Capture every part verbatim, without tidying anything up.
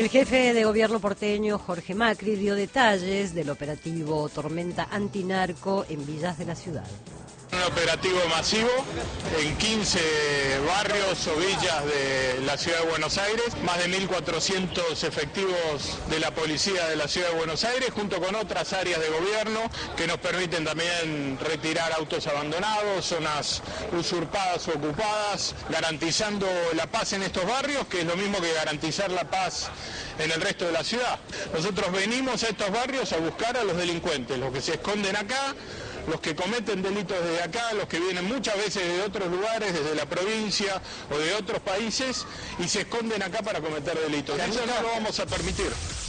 El jefe de gobierno porteño, Jorge Macri, dio detalles del operativo Tormenta Antinarco en villas de la ciudad. Un operativo masivo en quince barrios o villas de la ciudad de Buenos Aires, más de mil cuatrocientos efectivos de la policía de la ciudad de Buenos Aires, junto con otras áreas de gobierno que nos permiten también retirar autos abandonados, zonas usurpadas o ocupadas, garantizando la paz en estos barrios, que es lo mismo que garantizar la paz en el resto de la ciudad. Nosotros venimos a estos barrios a buscar a los delincuentes, los que se esconden acá, los que cometen delitos desde acá, los que vienen muchas veces de otros lugares, desde la provincia o de otros países, y se esconden acá para cometer delitos. Eso no lo vamos a permitir.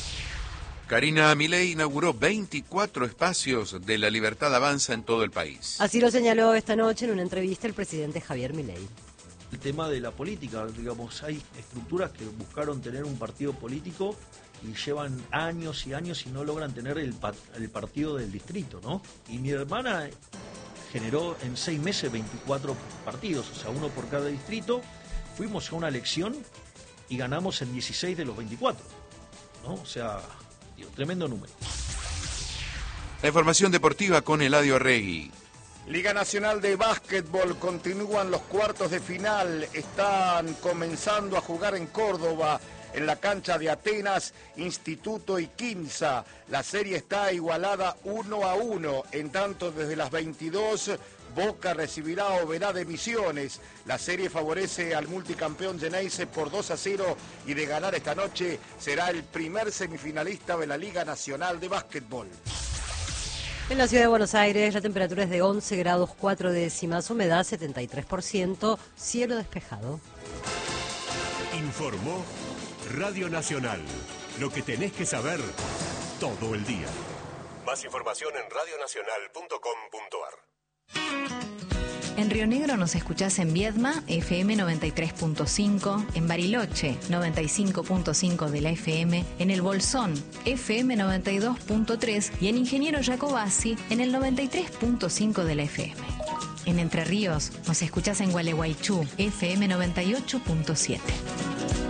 Karina Milei inauguró veinticuatro espacios de La Libertad Avanza en todo el país. Así lo señaló esta noche en una entrevista el presidente Javier Milei. El tema de la política, digamos, hay estructuras que buscaron tener un partido político y llevan años y años y no logran tener el, el partido del distrito, ¿no? Y mi hermana generó en seis meses veinticuatro partidos, o sea, uno por cada distrito. Fuimos a una elección y ganamos en dieciséis de los veinticuatro, ¿no? O sea, digo, tremendo número. La información deportiva con Eladio Regui. Liga Nacional de Básquetbol, continúan los cuartos de final, están comenzando a jugar en Córdoba, en la cancha de Atenas, Instituto y Quimsa. La serie está igualada uno a uno, en tanto desde las veintidós, Boca recibirá a Oberá de Misiones. La serie favorece al multicampeón Geneise por dos a cero y de ganar esta noche será el primer semifinalista de la Liga Nacional de Básquetbol. En la ciudad de Buenos Aires la temperatura es de once grados cuatro décimas, humedad setenta y tres por ciento, cielo despejado. Informó Radio Nacional, lo que tenés que saber todo el día. Más información en radio nacional punto com punto ar. En Río Negro nos escuchás en Viedma, F M noventa y tres punto cinco, en Bariloche, noventa y cinco punto cinco de la F M, en El Bolsón, F M noventa y dos punto tres y en Ingeniero Jacobasi, en el noventa y tres punto cinco de la F M. En Entre Ríos nos escuchás en Gualeguaychú, F M noventa y ocho punto siete.